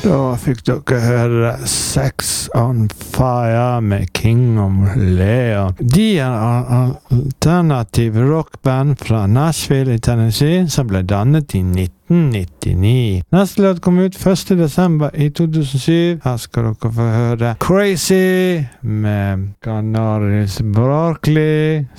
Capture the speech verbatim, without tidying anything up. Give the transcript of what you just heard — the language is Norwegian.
Da fikk dere høre Sex on Fire med King of Leon. De er alternativ rockband fra Nashville i Tennessee som ble dannet i nitten nittini. Neste låt kom ut første desember i to tusen syv. Her skal dere få høre Crazy med Canaris Barkley.